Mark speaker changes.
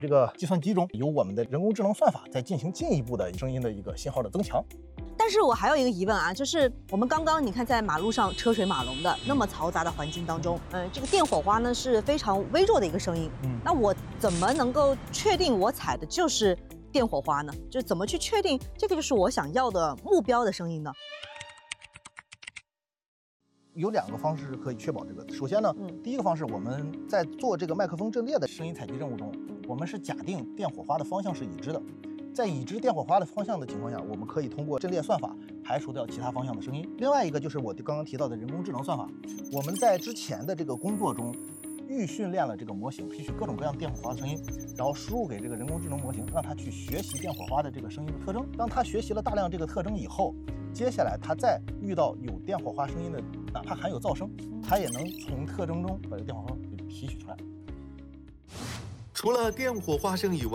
Speaker 1: 这个计算机中有我们的人工智能算法在进行进一步的声音的一个信号的增强。
Speaker 2: 但是我还有一个疑问啊，就是我们刚刚你看在马路上车水马龙的那么嘈杂的环境当中，这个电火花呢是非常微弱的一个声音，那我怎么能够确定我踩的就是电火花呢？就是怎么去确定这个就是我想要的目标的声音呢？
Speaker 1: 有2个方式是可以确保这个。首先呢，第一个方式，我们在做这个麦克风阵列的声音采集任务中，我们是假定电火花的方向是已知的。在已知电火花的方向的情况下，我们可以通过阵列算法排除掉其他方向的声音。另外一个就是我刚刚提到的人工智能算法，我们在之前的这个工作中预训练了这个模型，提取各种各样电火花的声音，然后输入给这个人工智能模型，让它去学习电火花的这个声音的特征。当它学习了大量这个特征以后，接下来它再遇到有电火花声音的，哪怕含有噪声，它也能从特征中把这电火花给提取出来。
Speaker 3: 除了电火花声以外，